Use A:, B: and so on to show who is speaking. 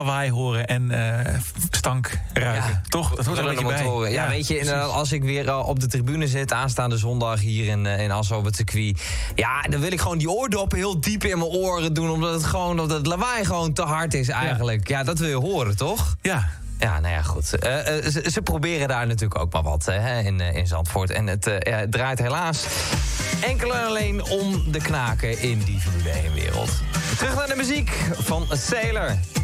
A: lawaai horen en stank ruiken.
B: Ja,
A: toch? Dat hoort er een beetje bij.
B: Motoren. Ja, weet je, inderdaad, als ik weer op de tribune zit... aanstaande zondag hier in Assen op het circuit... ja, dan wil ik gewoon die oordoppen heel diep in mijn oren doen... omdat het lawaai gewoon te hard is eigenlijk. Ja, dat wil je horen, toch?
A: Ja.
B: Ja, nou ja, goed. Ze proberen daar natuurlijk ook maar wat in Zandvoort. En het draait helaas enkel en alleen om de knaken in die Formule 1-wereld. Terug naar de muziek van Sailor.